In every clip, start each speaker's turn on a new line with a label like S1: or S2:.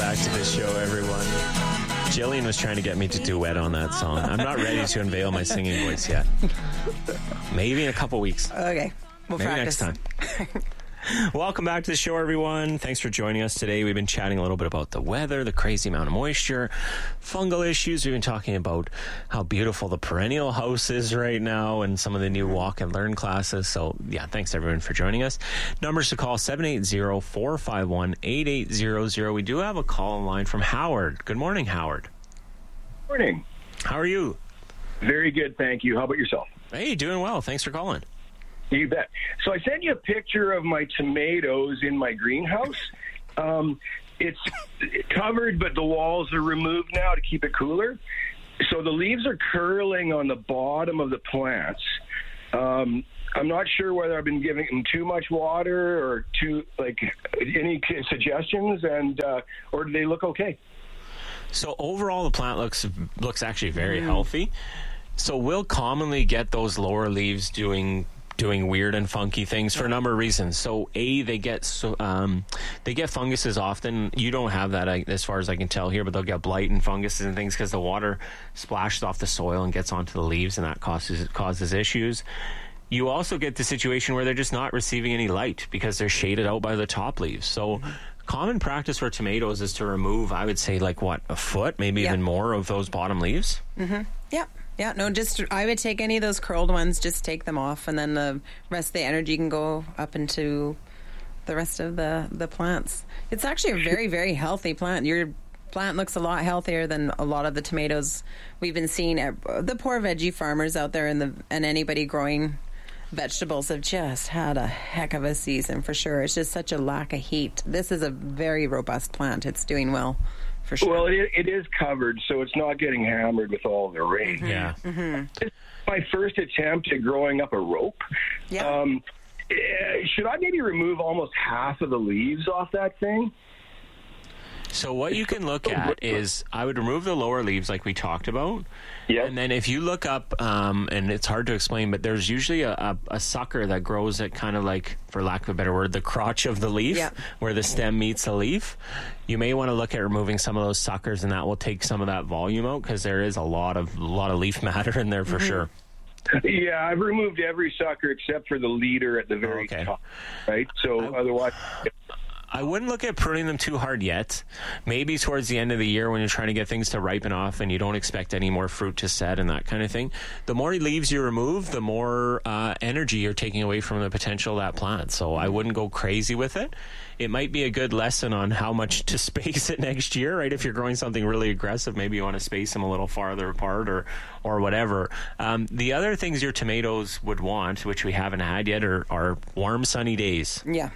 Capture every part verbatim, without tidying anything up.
S1: back to the show, everyone. Jillian was trying to get me to duet on that song. I'm not ready to unveil my singing voice yet. Maybe in a couple weeks.
S2: Okay. We'll
S1: Maybe
S2: practice.
S1: next time. Welcome back to the show, everyone. Thanks for joining us today. We've been chatting a little bit about the weather, the crazy amount of moisture, fungal issues. We've been talking about how beautiful the perennial house is right now and some of the new walk and learn classes. So, yeah, thanks, everyone, for joining us. Numbers to call, seven eight zero, four five one, eight eight zero zero. We do have a call in line from Howard. Good morning, Howard.
S3: Morning.
S1: How are you?
S3: Very good, thank you. How about yourself?
S1: Hey, doing well. Thanks for calling.
S3: You bet. So I sent you a picture of my tomatoes in my greenhouse. Um, it's covered, but the walls are removed now to keep it cooler. So the leaves are curling on the bottom of the plants. Um, I'm not sure whether I've been giving them too much water or too, like, any suggestions, and uh, or do they look okay?
S1: So overall, the plant looks looks actually very mm. healthy. So we'll commonly get those lower leaves doing doing weird and funky things for a number of reasons. So A, they get so um, they get funguses often. You don't have that as far as I can tell here, but they'll get blight and funguses and things because the water splashes off the soil and gets onto the leaves, and that causes causes issues. You also get the situation where they're just not receiving any light because they're shaded out by the top leaves. So mm-hmm. common practice for tomatoes is to remove, I would say, like, what, a foot, maybe yep. even more of those bottom leaves?
S2: Mm-hmm. Yep. Yeah, no, just, I would take any of those curled ones, just take them off, and then the rest of the energy can go up into the rest of the, the plants. It's actually a very, very healthy plant. Your plant looks a lot healthier than a lot of the tomatoes we've been seeing. The poor veggie farmers out there and the and anybody growing vegetables have just had a heck of a season for sure. It's just such a lack of heat. This is a very robust plant. It's doing well. For sure.
S3: Well, it, it is covered, so it's not getting hammered with all the rain.
S2: Mm-hmm.
S1: Yeah.
S2: Mm-hmm.
S3: This is my first attempt at growing up a rope.
S2: Yeah.
S3: Um, should I maybe remove almost half of the leaves off that thing?
S1: So what you can look at is, I would remove the lower leaves like we talked about.
S3: Yeah.
S1: And then if you look up, um, and it's hard to explain, but there's usually a, a, a sucker that grows at kind of like, for lack of a better word, the crotch of the leaf,
S2: yeah.
S1: where the stem meets the leaf. You may want to look at removing some of those suckers, and that will take some of that volume out because there is a lot of a lot of leaf matter in there for
S2: mm-hmm.
S1: sure.
S3: Yeah, I've removed every sucker except for the leader at the very
S1: okay.
S3: top, right? So
S1: I,
S3: otherwise...
S1: I wouldn't look at pruning them too hard yet. Maybe towards the end of the year when you're trying to get things to ripen off and you don't expect any more fruit to set and that kind of thing. The more leaves you remove, the more uh, energy you're taking away from the potential of that plant. So I wouldn't go crazy with it. It might be a good lesson on how much to space it next year, right? If you're growing something really aggressive, maybe you want to space them a little farther apart or or whatever. Um, the other things your tomatoes would want, which we haven't had yet, are, are warm, sunny days.
S2: Yeah.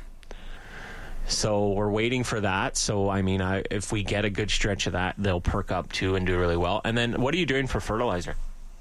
S1: So we're waiting for that. So, I mean, I, if we get a good stretch of that, they'll perk up too and do really well. And then what are you doing for fertilizer?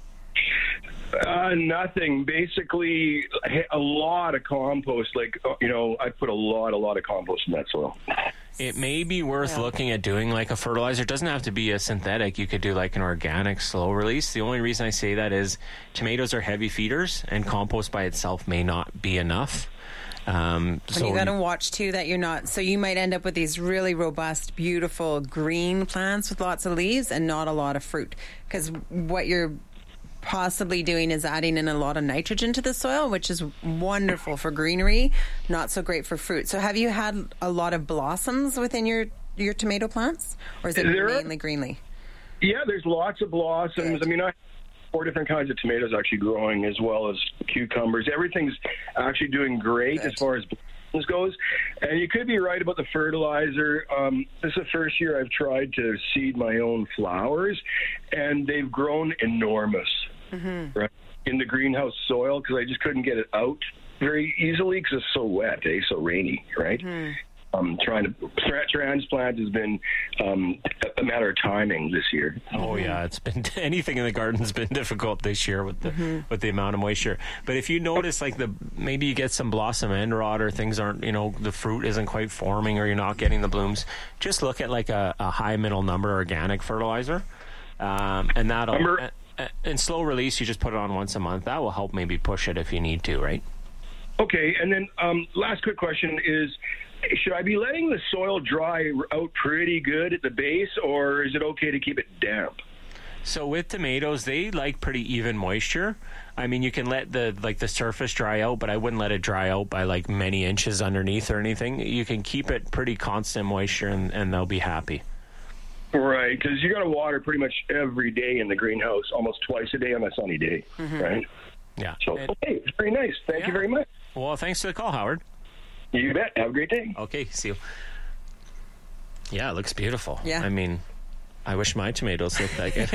S3: Uh, nothing. Basically, a lot of compost. Like, you know, I put a lot, a lot of compost in that soil.
S1: It may be worth yeah. looking at doing like a fertilizer. It doesn't have to be a synthetic. You could do like an organic slow release. The only reason I say that is tomatoes are heavy feeders and compost by itself may not be enough. Um,
S2: and
S1: so
S2: you got to watch too that you're not, so you might end up with these really robust, beautiful green plants with lots of leaves and not a lot of fruit, because what you're possibly doing is adding in a lot of nitrogen to the soil, which is wonderful for greenery, not so great for fruit. So have you had a lot of blossoms within your your tomato plants, or is it
S3: there
S2: mainly
S3: are,
S2: greenly?
S3: Yeah, there's lots of blossoms.
S2: Good.
S3: I mean, I four different kinds of tomatoes actually growing, as well as cucumbers. Everything's actually doing great
S2: Good.
S3: as far as blossoms goes. And you could be right about the fertilizer. Um, this is the first year I've tried to seed my own flowers, and they've grown enormous
S2: mm-hmm.
S3: right, in the greenhouse soil because I just couldn't get it out very easily because it's so wet, eh? So rainy, right?
S2: Mm-hmm.
S3: Um, trying to tra- transplant has been um, a matter of timing this year.
S1: Oh yeah, it's been anything in the garden's been difficult this year with the mm-hmm. with the amount of moisture. But if you notice, like the maybe you get some blossom end rot or things aren't, you know, the fruit isn't quite forming or you're not getting the blooms, just look at like a, a high middle number organic fertilizer, um, and that'll
S3: Number-
S1: and, and slow release. You just put it on once a month. That will help maybe push it if you need to, right?
S3: Okay, and then um, last quick question is, should I be letting the soil dry out pretty good at the base, or is it okay to keep it damp?
S1: So with tomatoes, they like pretty even moisture. I mean, you can let the like the surface dry out, but I wouldn't let it dry out by like many inches underneath or anything. You can keep it pretty constant moisture, and, and they'll be happy.
S3: Right, because you got to water pretty much every day in the greenhouse, almost twice a day on a sunny day, mm-hmm. right?
S1: Yeah.
S3: So, okay, very nice. Thank
S1: yeah.
S3: you very much.
S1: Well, thanks for the call, Howard.
S3: You bet. Have a great day.
S1: Okay, see you. Yeah, it looks beautiful.
S2: Yeah.
S1: I mean, I wish my tomatoes looked like it.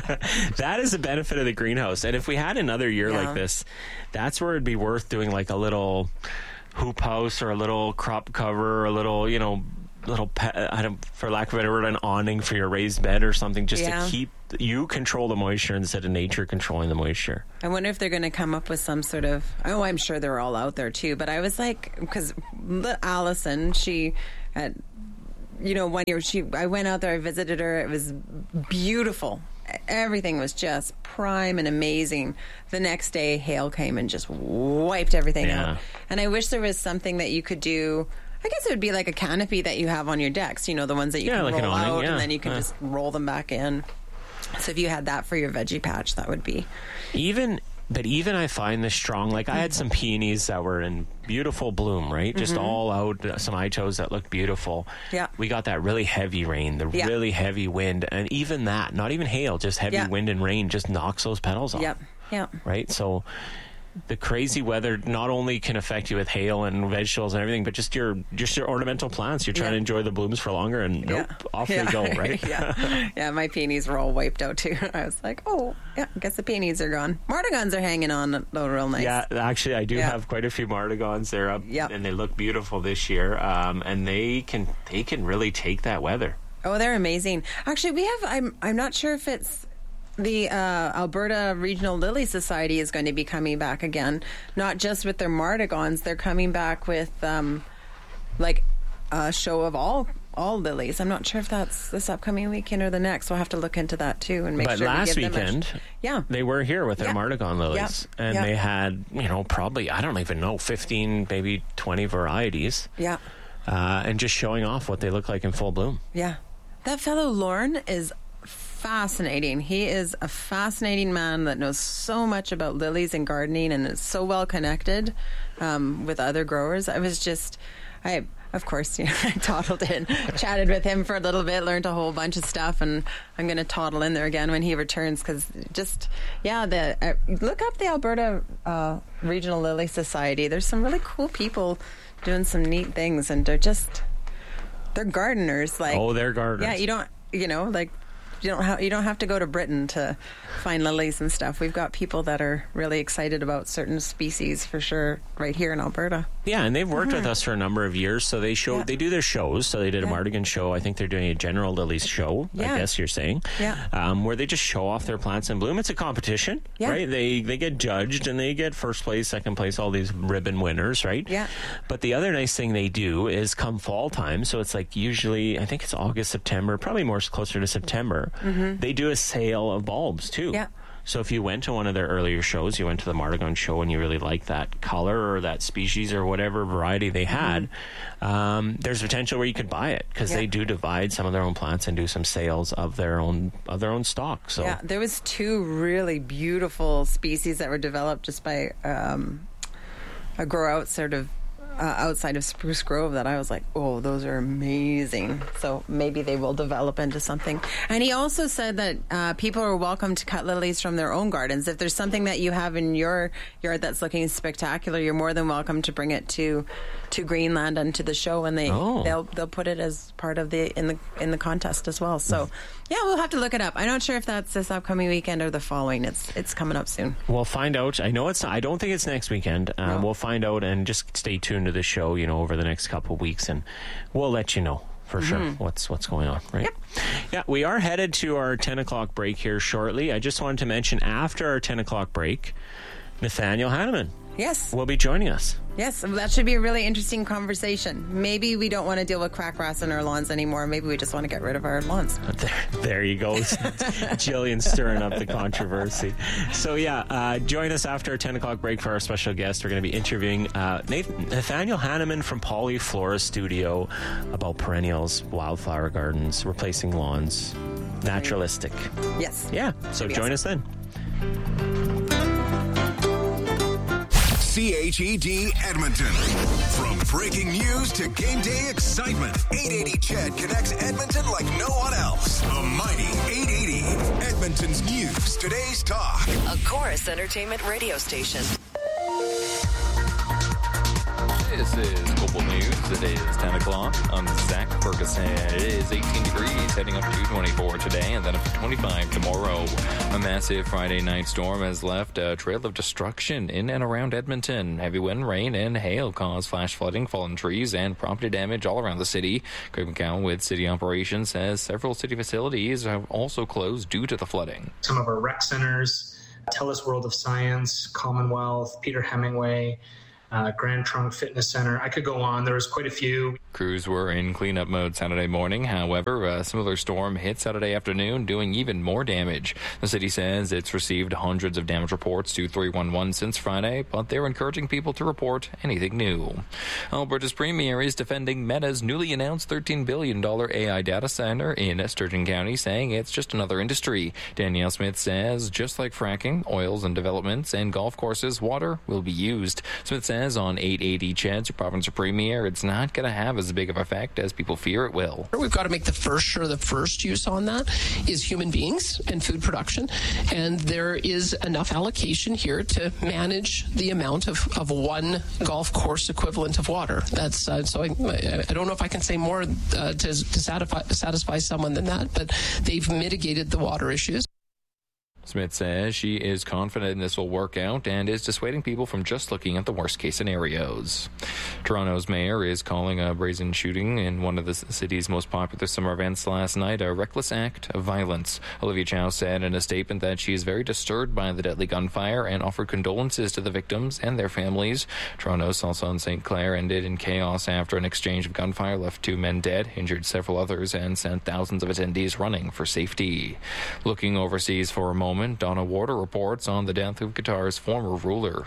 S1: That is the benefit of the greenhouse. And if we had another year
S2: yeah.
S1: like this, that's where it'd be worth doing like a little hoop house or a little crop cover or a little, you know, little, pe- I don't, for lack of a better word, an awning for your raised bed or something, just
S2: yeah.
S1: to keep you control the moisture instead of nature controlling the moisture.
S2: I wonder if they're going to come up with some sort of, oh, I'm sure they're all out there too, but I was like, because Allison, she had, you know, one year she, I went out there, I visited her, it was beautiful. Everything was just prime and amazing. The next day, hail came and just wiped everything
S1: Yeah.
S2: out. And I wish there was something that you could do. I guess it would be like a canopy that you have on your decks, you know, the ones that you
S1: Yeah,
S2: can
S1: like an
S2: roll
S1: awning,
S2: out
S1: yeah.
S2: and then you can
S1: Yeah.
S2: just roll them back in. So if you had that for your veggie patch, that would be...
S1: Even, but even I find this strong. Like I had some peonies that were in beautiful bloom, right? Just
S2: Mm-hmm.
S1: all out, uh, some ichos that looked beautiful.
S2: Yeah.
S1: We got that really heavy rain, the
S2: Yeah.
S1: really heavy wind, and even that, not even hail, just heavy
S2: Yeah.
S1: wind and rain just knocks those petals off.
S2: Yep, yep.
S1: Right? So the crazy weather not only can affect you with hail and vegetables and everything, but just your just your ornamental plants. You're trying
S2: Yeah.
S1: to enjoy the blooms for longer, and nope,
S2: Yeah.
S1: off
S2: yeah.
S1: they go, right?
S2: yeah. Yeah, my peonies were all wiped out too. I was like, oh, yeah, I guess the peonies are gone. Martigons are hanging on though real nice.
S1: Yeah, actually, I do
S2: Yeah.
S1: have quite a few Martigons. They're up,
S2: Yep.
S1: and they look beautiful this year. Um, and they can they can really take that weather.
S2: Oh, they're amazing. Actually, we have, I'm, I'm not sure if it's the uh, Alberta Regional Lily Society is going to be coming back again, not just with their Martigons. They're coming back with um, like a show of all all lilies. I'm not sure if that's this upcoming weekend or the next. We'll have to look into that too and make
S1: But
S2: sure
S1: last
S2: we give them a
S1: weekend,
S2: sh- yeah.
S1: they were here with their
S2: Yeah.
S1: Mardigon lilies,
S2: Yeah.
S1: and
S2: Yeah.
S1: they had, you know, probably, I don't even know, fifteen, maybe twenty varieties,
S2: Yeah.
S1: uh, and just showing off what they look like in full bloom.
S2: Yeah. That fellow Lorne is fascinating. He is a fascinating man that knows so much about lilies and gardening and is so well connected um, with other growers. I was just, I, of course, you know, I toddled in, chatted with him for a little bit, learned a whole bunch of stuff, and I'm going to toddle in there again when he returns because just, yeah, the uh, look up the Alberta uh, Regional Lily Society. There's some really cool people doing some neat things, and they're just, they're gardeners. Like,
S1: Oh, they're gardeners.
S2: yeah, you don't, you know, like you don't have you don't have to go to Britain to find lilies and stuff. We've got people that are really excited about certain species for sure right here in Alberta.
S1: Yeah, and they've worked with us for a number of years, so they show
S2: Yeah.
S1: they do their shows. So they did a
S2: Yeah.
S1: Mardigan show. I think they're doing a General Lilies show.
S2: Yeah.
S1: I guess you're saying,
S2: Yeah.
S1: um, where they just show off their plants in bloom. It's a competition,
S2: Yeah.
S1: right? They they get judged and they get first place, second place, all these ribbon winners, right?
S2: Yeah.
S1: But the other nice thing they do is come fall time. So it's like usually I think it's August, September, probably more closer to September.
S2: Mm-hmm.
S1: They do a sale of bulbs too.
S2: Yeah.
S1: So if you went to one of their earlier shows, you went to the Mardigan show and you really liked that color or that species or whatever variety they had, um, there's potential where you could buy it because
S2: Yeah.
S1: they do divide some of their own plants and do some sales of their own of their own stock. So
S2: Yeah, there was two really beautiful species that were developed just by um, a grow out sort of uh, outside of Spruce Grove that I was like, oh, those are amazing. So maybe they will develop into something. And he also said that uh, people are welcome to cut lilies from their own gardens. If there's something that you have in your yard that's looking spectacular, you're more than welcome to bring it to to Greenland and to the show, and they
S1: Oh.
S2: they'll they'll put it as part of the in the in the contest as well. So yeah, we'll have to look it up. I'm not sure if that's this upcoming weekend or the following. It's it's coming up soon.
S1: we'll find out. I know it's. I don't think it's next weekend. Um,
S2: No.
S1: We'll find out and just stay tuned to the show. You know, over the next couple of weeks, and we'll let you know for sure what's what's going on. Right?
S2: Yep.
S1: Yeah, we are headed to our ten o'clock break here shortly. I just wanted to mention after our ten o'clock break, Nathaniel Hanneman
S2: Yes.
S1: will be joining us.
S2: Yes, that should be a really interesting conversation. Maybe we don't want to deal with crackrass in our lawns anymore. Maybe we just want to get rid of our lawns.
S1: There, there you go. Jillian stirring up the controversy. So, yeah, uh, join us after our ten o'clock break for our special guest. We're going to be interviewing uh, Nathan, Nathaniel Hanneman from Polyflora Studio about perennials, wildflower gardens, replacing lawns, naturalistic.
S2: Yes.
S1: Yeah, so join us then.
S4: C H E D Edmonton. From breaking news to game day excitement, eight eighty C H E D connects Edmonton like no one else. The mighty eight eighty, Edmonton's news, today's talk.
S5: A Chorus Entertainment radio station.
S6: This is Global News. It is ten o'clock. I'm Zach Ferguson. It is eighteen degrees, heading up to twenty-four today, and then up to twenty-five tomorrow. A massive Friday night storm has left a trail of destruction in and around Edmonton. Heavy wind, rain, and hail caused flash flooding, fallen trees, and property damage all around the city. Craig McCown with City Operations says several city facilities have also closed due to the flooding.
S7: Some of our rec centers, TELUS World of Science, Commonwealth, Peter Hemingway, Uh, Grand Trunk Fitness Center. I could go on. There was quite a few.
S6: Crews were in cleanup mode Saturday morning. However, a similar storm hit Saturday afternoon, doing even more damage. The city says it's received hundreds of damage reports to three one one since Friday, but they're encouraging people to report anything new. Alberta's Premier is defending Meta's newly announced thirteen billion dollars A I data center in Sturgeon County, saying it's just another industry. Danielle Smith says, just like fracking, oils and developments, and golf courses, water will be used. Smith says on eight eighty C H E D's province premier, it's not going to have as big of effect as people fear it will.
S8: We've got to make the first sure the first use on that is human beings and food production, and there is enough allocation here to manage the amount of, of one golf course equivalent of water. That's uh, so I, I don't know if I can say more uh, to, to satisfy, satisfy someone than that, but they've mitigated the water issues.
S6: Smith says she is confident this will work out and is dissuading people from just looking at the worst-case scenarios. Toronto's mayor is calling a brazen shooting in one of the city's most popular summer events last night a reckless act of violence. Olivia Chow said in a statement that she is very disturbed by the deadly gunfire and offered condolences to the victims and their families. Toronto's also in Saint Clair ended in chaos after an exchange of gunfire left two men dead, injured several others, and sent thousands of attendees running for safety. Looking overseas for a moment, Donna Warder reports on the death of Qatar's former ruler.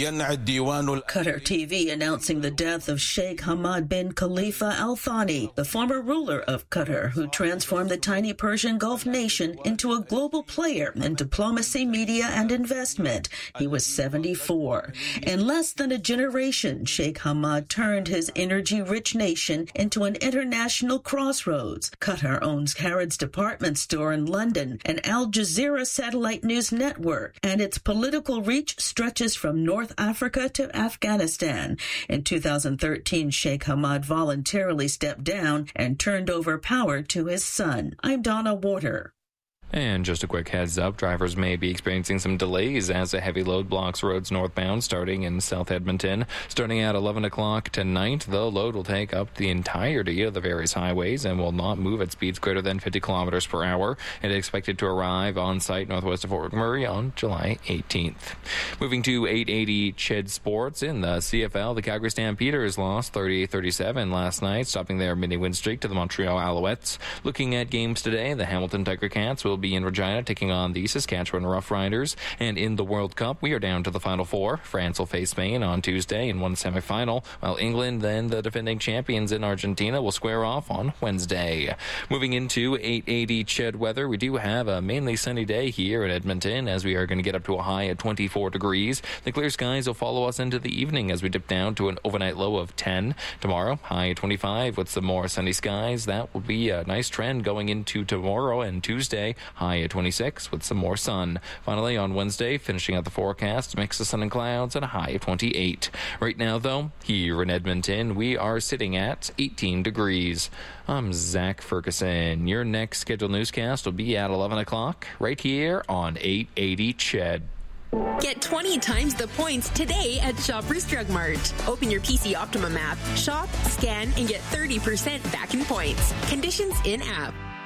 S9: Qatar T V announcing the death of Sheikh Hamad bin Khalifa Al Thani, the former ruler of Qatar, who transformed the tiny Persian Gulf nation into a global player in diplomacy, media, and investment. He was seventy-four. In less than a generation, Sheikh Hamad turned his energy-rich nation into an international crossroads. Qatar owns Harrods department store in London, and Al Jazeera satellite news network, and its political reach stretches from North North Africa to Afghanistan. In two thousand thirteen, Sheikh Hamad voluntarily stepped down and turned over power to his son. I'm Donna Warder.
S6: And just a quick heads up, drivers may be experiencing some delays as a heavy load blocks roads northbound starting in South Edmonton. Starting at eleven o'clock tonight, the load will take up the entirety of the various highways and will not move at speeds greater than fifty kilometers per hour. It is expected to arrive on site northwest of Fort McMurray on July eighteenth. Moving to eight eighty C H E D Sports in the C F L, the Calgary Stampeders lost thirty-eight thirty-seven last night, stopping their mini win streak to the Montreal Alouettes. Looking at games today, the Hamilton Tiger Cats will be in Regina taking on the Saskatchewan Roughriders. And in the World Cup, we are down to the Final Four. France will face Spain on Tuesday in one semifinal, while England, then the defending champions in Argentina, will square off on Wednesday. Moving into eight eighty C H E D weather, we do have a mainly sunny day here in Edmonton, as we are going to get up to a high of twenty-four degrees. The clear skies will follow us into the evening as we dip down to an overnight low of ten. Tomorrow, high of twenty-five with some more sunny skies. That will be a nice trend going into tomorrow and Tuesday. High at twenty-six with some more sun. Finally, on Wednesday, finishing out the forecast, mix of sun and clouds at a high of twenty-eight. Right now, though, here in Edmonton, we are sitting at eighteen degrees. I'm Zach Ferguson. Your next scheduled newscast will be at eleven o'clock right here on eight eighty C H E D.
S10: Get twenty times the points today at Shoppers Drug Mart. Open your P C Optimum app, shop, scan, and get thirty percent back in points. Conditions in app.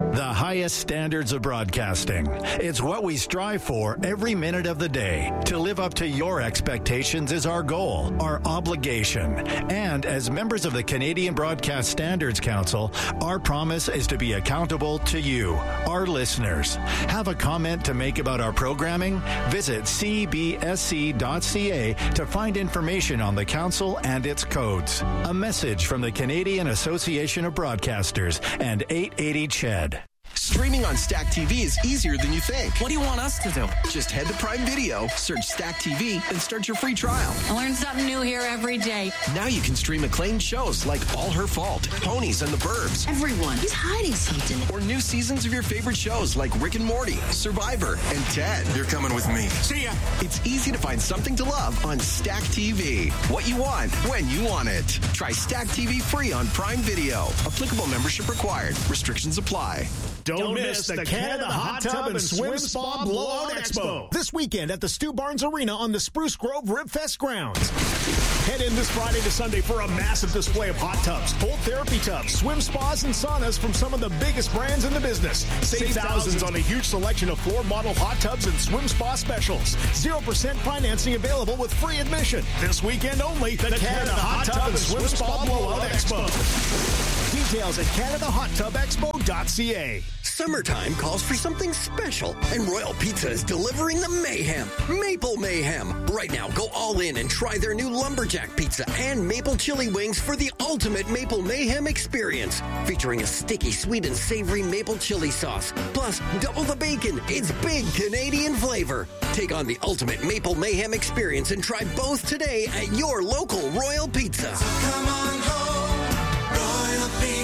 S11: The highest standards of broadcasting. It's what we strive for every minute of the day. To live up to your expectations is our goal, our obligation. And as members of the Canadian Broadcast Standards Council, our promise is to be accountable to you, our listeners. Have a comment to make about our programming? Visit c b s c dot c a to find information on the council and its codes. A message from the Canadian Association of Broadcasters and eight eighty C H E D.
S12: Streaming on Stack T V is easier than you think.
S13: What do you want us to do?
S12: Just head to Prime Video, search Stack T V, and start your free trial.
S13: I learn something new here every day.
S12: Now you can stream acclaimed shows like All Her Fault, Ponies and the Burbs.
S13: Everyone is hiding something.
S12: Or new seasons of your favorite shows like Rick and Morty, Survivor, and Ted.
S4: You're coming with me.
S12: See ya. It's easy to find something to love on Stack T V. What you want, when you want it. Try Stack T V free on Prime Video. Applicable membership required. Restrictions apply.
S14: Don't, Don't miss the Canada Hot Tub and Swim Spa Blowout Expo this weekend at the Stu Barnes Arena on the Spruce Grove Ribfest grounds. Head in this Friday to Sunday for a massive display of hot tubs, cold therapy tubs, swim spas, and saunas from some of the biggest brands in the business. Save, Save thousands on a huge selection of floor model hot tubs and swim spa specials. zero percent financing available with free admission. This weekend only, the, the Canada, Canada Hot Tub and Swim Spa Blowout Expo. Details at canada hot tub expo dot c a.
S12: Summertime calls for something special, and Royal Pizza is delivering the mayhem. Maple Mayhem. Right now, go all in and try their new Lumberjack Pizza and Maple Chili Wings for the ultimate Maple Mayhem experience. Featuring a sticky, sweet, and savory maple chili sauce. Plus, double the bacon. It's big Canadian flavor. Take on the ultimate Maple Mayhem experience and try both today at your local Royal Pizza.
S15: So come on home, Royal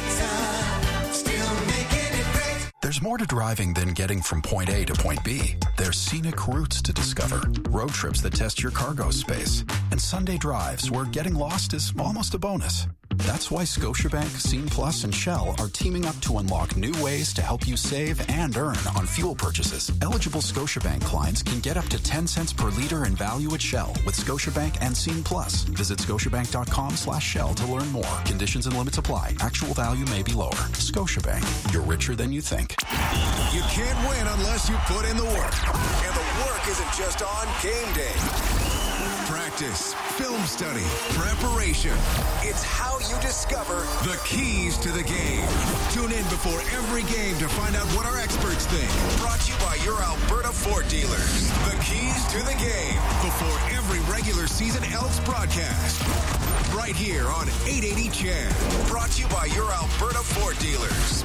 S15: Pizza, still making it great.
S16: There's more to driving than getting from point A to point B. There's scenic routes to discover, road trips that test your cargo space, and Sunday drives where getting lost is almost a bonus. That's why Scotiabank, Scene Plus, and Shell are teaming up to unlock new ways to help you save and earn on fuel purchases. Eligible Scotiabank clients can get up to ten cents per liter in value at Shell with Scotiabank and Scene Plus. Visit scotiabank.com slash Shell to learn more. Conditions and limits apply. Actual value may be lower. Scotiabank. You're richer than you think.
S4: You can't win unless you put in the work. And the work isn't just on game day. Practice, film study, preparation. It's how you discover the keys to the game. Tune in before every game to find out what our experts think. Brought to you by your Alberta Ford dealers. The keys to the game before every regular season Elks broadcast. Right here on eight eighty C H E D. Brought to you by your Alberta Ford dealers.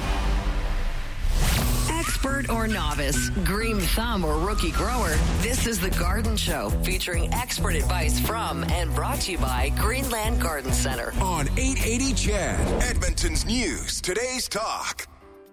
S5: Expert or novice, green thumb or rookie grower, this is The Garden Show, featuring expert advice from and brought to you by Greenland Garden Center.
S4: On eight eighty C H E D, Edmonton's News, today's talk.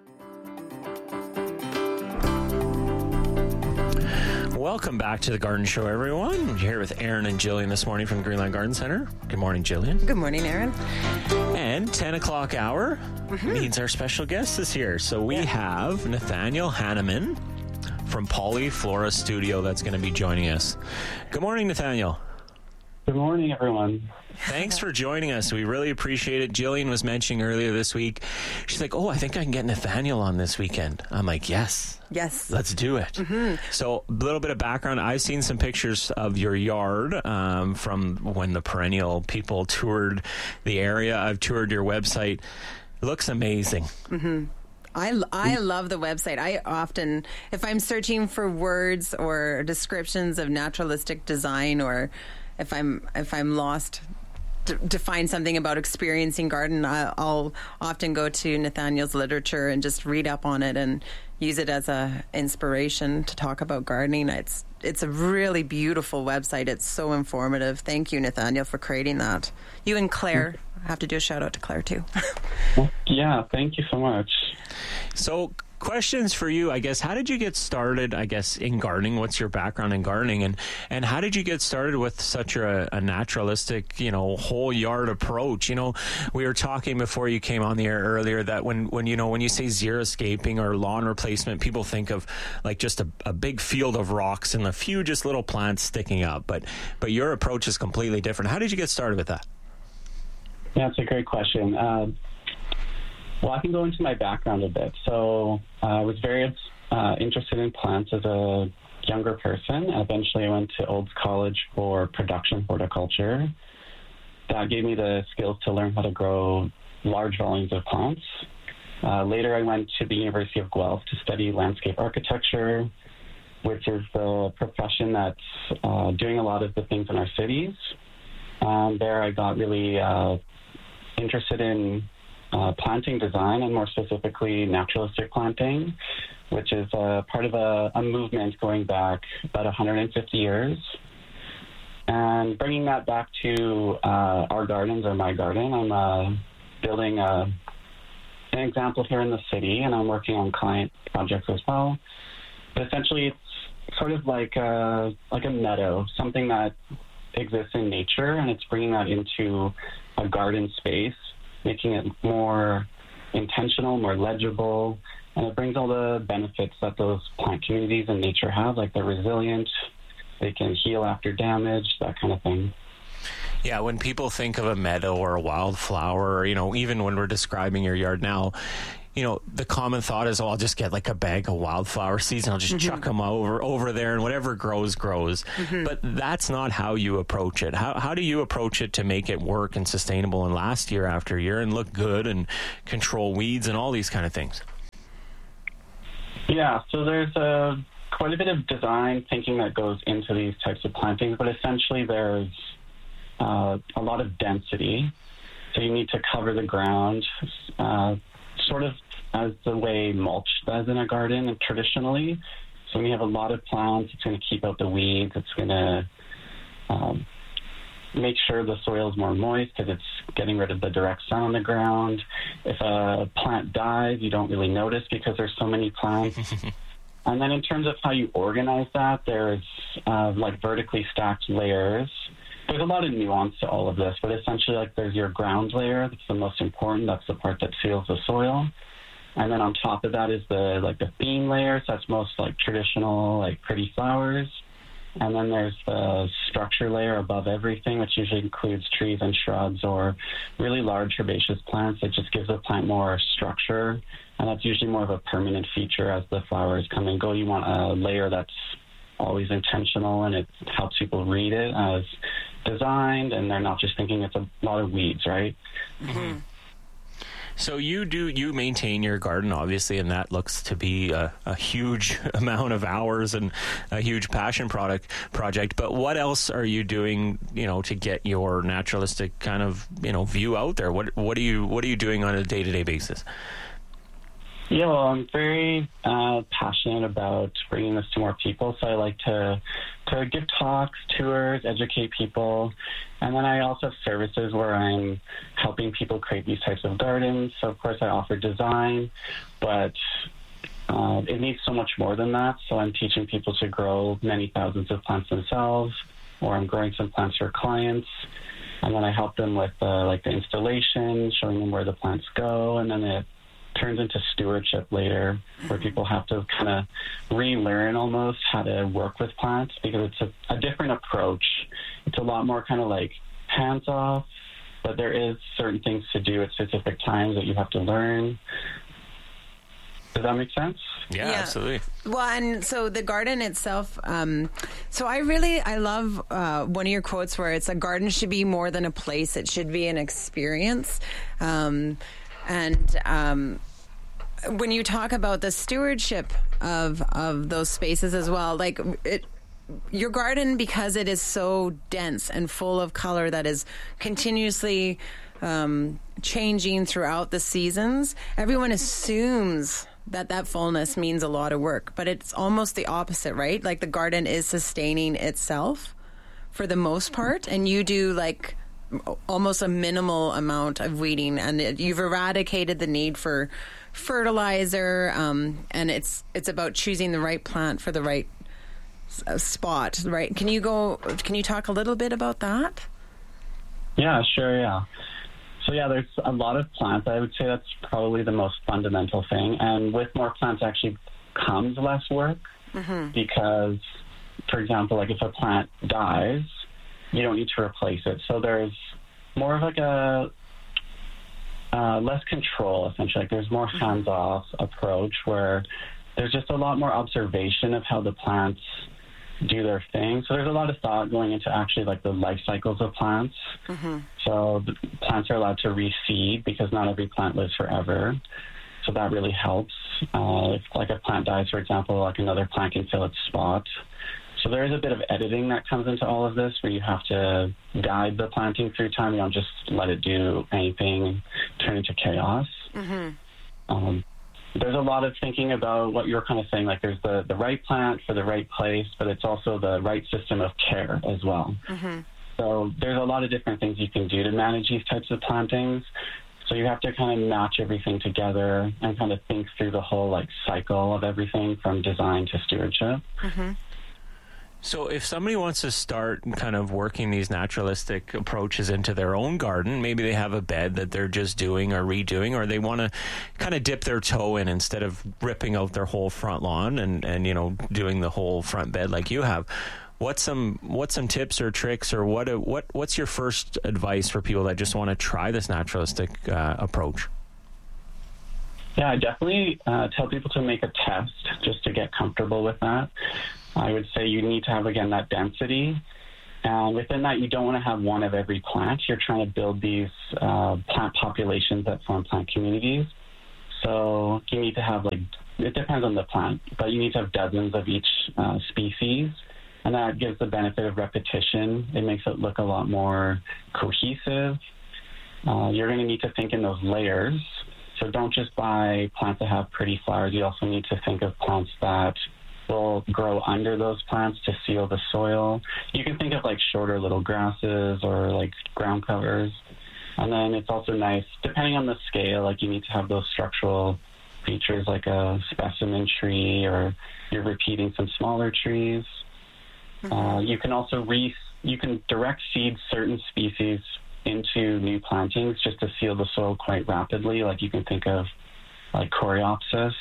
S1: Welcome back to The Garden Show, everyone. We're here with Aaron and Jillian this morning from Greenland Garden Center. Good morning, Jillian.
S2: Good morning, Aaron.
S1: And ten o'clock hour mm-hmm. means our special guest is here. So we yeah. have Nathaniel Hanneman from Polyflora Studio that's going to be joining us. Good morning, Nathaniel.
S17: Good morning, everyone.
S1: Thanks for joining us. We really appreciate it. Jillian was mentioning earlier this week, she's like, oh, I think I can get Nathaniel on this weekend. I'm like, yes.
S2: Yes.
S1: Let's do it. Mm-hmm. So a little bit of background. I've seen some pictures of your yard um, from when the Perennial people toured the area. I've toured your website. It looks amazing.
S2: Mm-hmm. I, I love the website. I often, if I'm searching for words or descriptions of naturalistic design, or if I'm if I'm lost to, to find something about experiencing garden, I'll, I'll often go to Nathaniel's literature and just read up on it and use it as a inspiration to talk about gardening. It's it's a really beautiful website. It's so informative. Thank you, Nathaniel, for creating that. You and Claire. I have to do a shout out to Claire too.
S17: Yeah, thank you so much.
S1: So, questions for you, I guess. How did you get started, I guess, in gardening? What's your background in gardening? And, and how did you get started with such a, a naturalistic, you know, whole yard approach? You know, we were talking before you came on the air earlier that when, when you know, when you say xeriscaping or lawn replacement, people think of like just a, a big field of rocks and a few just little plants sticking up. But, but your approach is completely different. How did you get started with that?
S17: Yeah, that's a great question. Uh, Well, I can go into my background a bit. So uh, I was very uh, interested in plants as a younger person. Eventually, I went to Olds College for production horticulture. That gave me the skills to learn how to grow large volumes of plants. Uh, later, I went to the University of Guelph to study landscape architecture, which is the profession that's uh, doing a lot of the things in our cities. Um, there, I got really uh, interested in uh, planting design, and more specifically, naturalistic planting, which is uh, part of a, a movement going back about one hundred fifty years. And bringing that back to uh, our gardens or my garden, I'm uh, building a, an example here in the city, and I'm working on client projects as well. But essentially, it's sort of like a, like a meadow, something that exists in nature, and it's bringing that into a garden space, making it more intentional, more legible, and it brings all the benefits that those plant communities and nature have, like they're resilient, they can heal after damage, that kind of thing.
S1: Yeah, when people think of a meadow or a wildflower, or, you know, even when we're describing your yard now, you know, the common thought is, oh, I'll just get like a bag of wildflower seeds and I'll just mm-hmm. chuck them over over there, and whatever grows, grows. Mm-hmm. But that's not how you approach it. How how do you approach it to make it work and sustainable and last year after year and look good and control weeds and all these kind of things?
S17: Yeah, so there's a, quite a bit of design thinking that goes into these types of plantings, but essentially there's uh, a lot of density. So you need to cover the ground, uh, sort of as the way mulch does in a garden traditionally. So when you have a lot of plants, it's going to keep out the weeds. It's going to um, make sure the soil is more moist because it's getting rid of the direct sun on the ground. If a plant dies, you don't really notice because there's so many plants. And then in terms of how you organize that, there's uh, like vertically stacked layers. There's a lot of nuance to all of this, but essentially, like, there's your ground layer. That's the most important. That's the part that seals the soil. And then on top of that is the, like, the bean layer. So that's most, like, traditional, like, pretty flowers. And then there's the structure layer above everything, which usually includes trees and shrubs or really large herbaceous plants. It just gives the plant more structure. And that's usually more of a permanent feature as the flowers come and go. You want a layer that's always intentional, and it helps people read it as designed, and they're not just thinking it's a lot of weeds, right?
S1: Mm-hmm. So you do you maintain your garden, obviously, and that looks to be a, a huge amount of hours and a huge passion product project. But what else are you doing, you know, to get your naturalistic kind of, you know, view out there? What what are you what are you doing on a day to day basis?
S17: Yeah, well, I'm very uh, passionate about bringing this to more people. So I like to to give talks, tours, educate people. And then I also have services where I'm helping people create these types of gardens. So, of course, I offer design, but uh, it needs so much more than that. So I'm teaching people to grow many thousands of plants themselves, or I'm growing some plants for clients. And then I help them with uh, like the installation, showing them where the plants go, and then it turns into stewardship later, where people have to kind of relearn almost how to work with plants, because it's a, a different approach. It's a lot more kind of like hands off, but there is certain things to do at specific times that you have to learn. Does that make sense?
S1: Yeah, yeah, absolutely.
S2: Well, and so the garden itself, um, so I really, I love uh, one of your quotes where it's a garden should be more than a place. It should be an experience. Um, and um, when you talk about the stewardship of, of those spaces as well, like it, your garden, because it is so dense and full of color that is continuously um, changing throughout the seasons, everyone assumes that that fullness means a lot of work, but it's almost the opposite, right? Like the garden is sustaining itself for the most part, and you do like almost a minimal amount of weeding, and it, you've eradicated the need for fertilizer, um, and it's it's about choosing the right plant for the right uh, spot, right? Can you go? Can you talk a little bit about that?
S17: Yeah, sure. Yeah. So yeah, there's a lot of plants. I would say that's probably the most fundamental thing. And with more plants actually comes less work, mm-hmm. because, for example, like if a plant dies, you don't need to replace it. So there's more of like a uh, less control, essentially. Like there's more hands-off approach where there's just a lot more observation of how the plants do their thing. So there's a lot of thought going into actually like the life cycles of plants.
S2: Mm-hmm.
S17: So the plants are allowed to reseed because not every plant lives forever. So that really helps. Uh, if like a plant dies, for example, like another plant can fill its spot. So there is a bit of editing that comes into all of this where you have to guide the planting through time. You don't just let it do anything, turn into chaos.
S2: Mm-hmm.
S17: Um, there's a lot of thinking about what you're kind of saying, like there's the, the right plant for the right place, but it's also the right system of care as well.
S2: Mm-hmm.
S17: So there's a lot of different things you can do to manage these types of plantings. So you have to kind of match everything together and kind of think through the whole like cycle of everything from design to stewardship.
S2: Mm-hmm.
S1: So if somebody wants to start kind of working these naturalistic approaches into their own garden, maybe they have a bed that they're just doing or redoing, or they want to kind of dip their toe in instead of ripping out their whole front lawn and, and you know, doing the whole front bed like you have. What's some what's some tips or tricks, or what what what's your first advice for people that just want to try this naturalistic uh, approach?
S17: Yeah, I definitely uh, tell people to make a test just to get comfortable with that. I would say you need to have, again, that density. And within that, you don't want to have one of every plant. You're trying to build these uh, plant populations that form plant communities. So you need to have, like, it depends on the plant, but you need to have dozens of each uh, species. And that gives the benefit of repetition. It makes it look a lot more cohesive. Uh, you're going to need to think in those layers. So don't just buy plants that have pretty flowers. You also need to think of plants that will grow under those plants to seal the soil. You can think of like shorter little grasses or like ground covers. And then it's also nice, depending on the scale, like you need to have those structural features like a specimen tree, or you're repeating some smaller trees. Mm-hmm. Uh, you can also re you can direct seed certain species into new plantings just to seal the soil quite rapidly. Like you can think of like Coreopsis.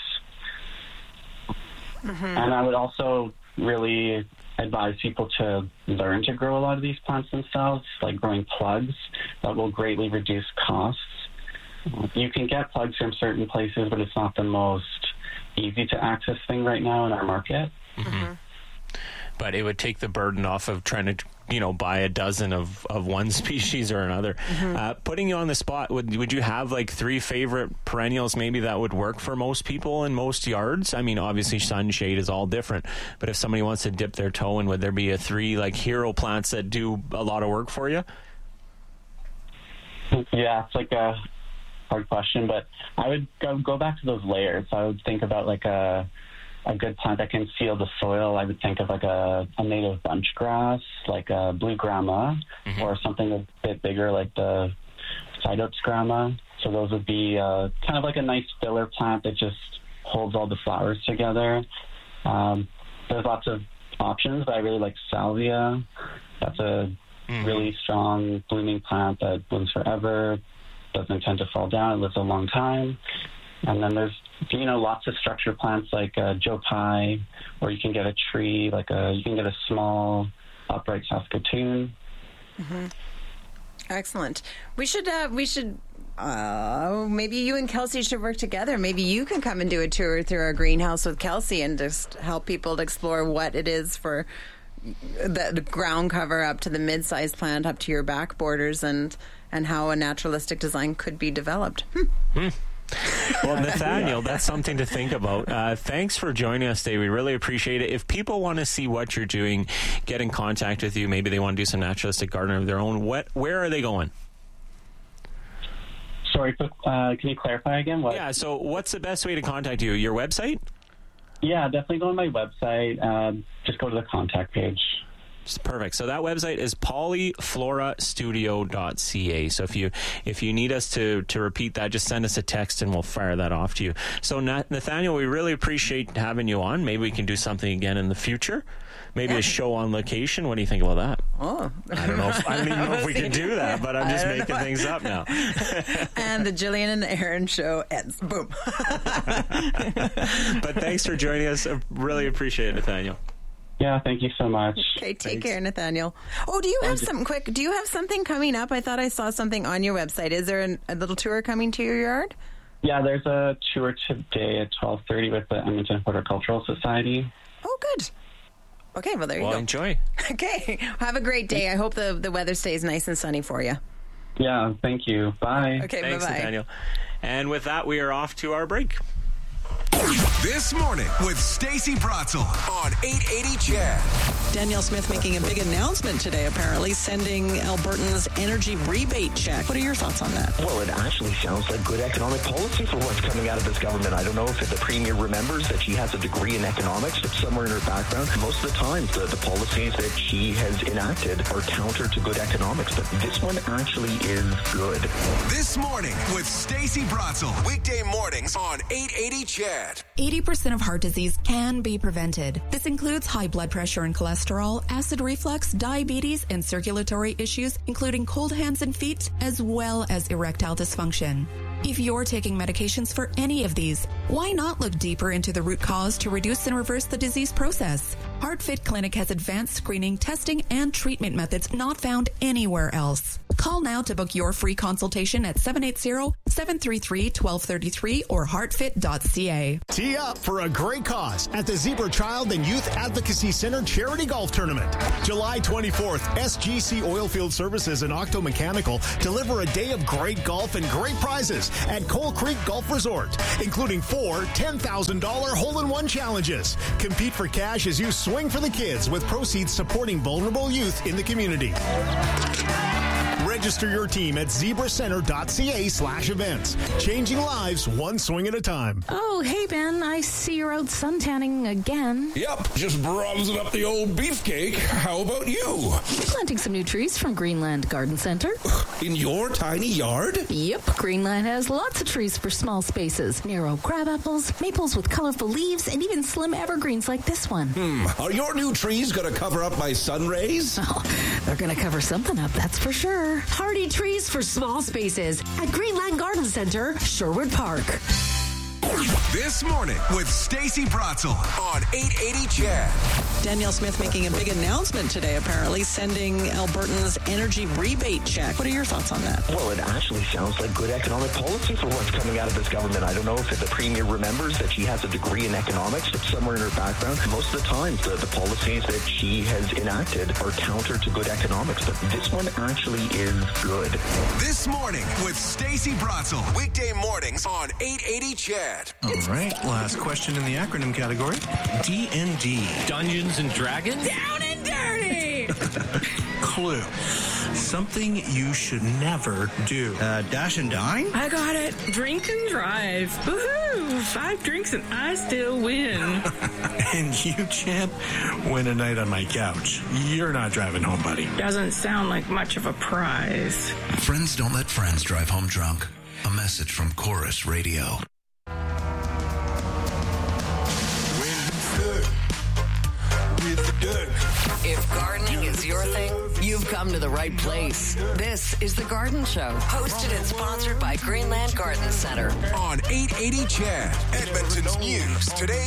S2: Mm-hmm.
S17: And I would also really advise people to learn to grow a lot of these plants themselves, like growing plugs. That will greatly reduce costs. You can get plugs from certain places, but it's not the most easy to access thing right now in our market.
S1: Mm-hmm. But it would take the burden off of trying to, you know, buy a dozen of, of one species or another. Mm-hmm. Uh, putting you on the spot, would would you have like three favorite perennials maybe that would work for most people in most yards? I mean, obviously sunshade is all different, but if somebody wants to dip their toe in, would there be a three like hero plants that do a lot of work for you?
S17: Yeah, it's like a hard question, but I would go, go back to those layers. I would think about like a a good plant that can seal the soil. I would think of like a, a native bunch grass, like a blue grama, mm-hmm. or something a bit bigger like the Cytops grama. So those would be uh, kind of like a nice filler plant that just holds all the flowers together. Um, there's lots of options, but I really like Salvia. That's a mm-hmm. really strong blooming plant that blooms forever, doesn't tend to fall down, it lives a long time. And then there's, you know, lots of structure plants like uh, Joe Pye, or you can get a tree, like a, you can get a small upright Saskatoon.
S2: Mm-hmm. Excellent. We should, uh, we should, uh, maybe you and Kelsey should work together. Maybe you can come and do a tour through our greenhouse with Kelsey and just help people to explore what it is for the, the ground cover up to the mid-sized plant up to your back borders, and, and how a naturalistic design could be developed. Hmm.
S1: Hmm. Well, Nathaniel, that's something to think about. Uh, thanks for joining us today. We really appreciate it. If people want to see what you're doing, get in contact with you, maybe they want to do some naturalistic gardening of their own, what, where are they going?
S17: Sorry, uh, can you clarify again? What?
S1: Yeah, so what's the best way to contact you? Your website?
S17: Yeah, definitely go on my website. Um, just go to the contact page.
S1: Perfect. So that website is polyflora studio dot c a. So if you if you need us to to repeat that, just send us a text and we'll fire that off to you. So Nathaniel, we really appreciate having you on. Maybe we can do something again in the future. Maybe yeah. a show on location. What do you think about that?
S2: Oh,
S1: I don't know. If, I don't even know if we can do that, but I'm just making know. things up now.
S2: And the Jillian and Aaron show ends. Boom.
S1: But thanks for joining us. I really appreciate it, Nathaniel.
S17: Yeah, thank you so much.
S2: Okay, take Thanks. care, Nathaniel. Oh, do you have something quick? Do you have something coming up? I thought I saw something on your website. Is there an, a little tour coming to your yard?
S17: Yeah, there's a tour today at twelve thirty with the Edmonton Horticultural Society.
S2: Oh, good. Okay, well, there you
S1: well,
S2: go.
S1: enjoy.
S2: Okay, have a great day. I hope the, the weather stays nice and sunny for you.
S17: Yeah, thank you. Bye.
S2: Okay,
S1: Thanks,
S2: bye-bye.
S1: Nathaniel. And with that, we are off to our break.
S4: This morning with Stacey Bratzel on eight eighty C H E D.
S18: Danielle Smith making a big announcement today, apparently, sending Albertans energy rebate check. What are your thoughts on that?
S19: Well, it actually sounds like good economic policy for what's coming out of this government. I don't know if the Premier remembers that she has a degree in economics, but somewhere in her background, most of the time, the, the policies that she has enacted are counter to good economics, but this one actually is good.
S4: This morning with Stacey Bratzel. Weekday mornings on eight eighty C H E D.
S20: eighty percent of heart disease can be prevented. This includes high blood pressure and cholesterol, acid reflux, diabetes, and circulatory issues, including cold hands and feet, as well as erectile dysfunction. If you're taking medications for any of these, why not look deeper into the root cause to reduce and reverse the disease process? HeartFit Clinic has advanced screening, testing, and treatment methods not found anywhere else. Call now to book your free consultation at seven eight zero, seven three three, one two three three or heartfit dot c a.
S14: Tee up for a great cause at the Zebra Child and Youth Advocacy Center Charity Golf Tournament. July twenty-fourth, S G C Oilfield Services and Octo Mechanical deliver a day of great golf and great prizes at Coal Creek Golf Resort, including four ten thousand dollars hole-in-one challenges. Compete for cash as you swing for the kids with proceeds supporting vulnerable youth in the community. Register your team at zebracenter dot c a slash events. Changing lives one swing at a time.
S21: Oh, hey, Ben. I see you're out suntanning again.
S22: Yep, just bronzing up the old beefcake. How about you?
S21: Planting some new trees from Greenland Garden Center.
S22: In your tiny yard?
S21: Yep, Greenland has lots of trees for small spaces. Narrow crabapples, maples with colorful leaves, and even slim evergreens like this one.
S22: Hmm, are your new trees going to cover up my sun rays?
S21: Oh, they're going to cover something up, that's for sure.
S23: Hardy trees for small spaces at Greenland Garden Center, Sherwood Park.
S4: This morning with Stacey Bratzel on eight eighty C H E D.
S18: Danielle Smith making a big announcement today, apparently, sending Albertans energy rebate check. What are your thoughts on that?
S19: Well, it actually sounds like good economic policy for what's coming out of this government. I don't know if the Premier remembers that she has a degree in economics, but somewhere in her background, most of the time, the, the policies that she has enacted are counter to good economics, but this one actually is good.
S4: This morning with Stacey Bratzel. Weekday mornings on eight eighty C H E D.
S24: All right, last question in the acronym category. D and D.
S1: Dungeons and Dragons?
S23: Down and dirty!
S24: Clue. Something you should never do. Uh, dash and dine?
S25: I got it. Drink and drive. Woohoo! Five drinks and I still win.
S24: And you, champ, win a night on my couch. You're not driving home, buddy.
S25: Doesn't sound like much of a prize.
S26: Friends don't let friends drive home drunk. A message from Chorus Radio.
S5: If gardening is your thing, you've come to the right place. This is The Garden Show, hosted and sponsored by Greenland Garden Center.
S4: On eight eighty C H E D, Edmonton's news today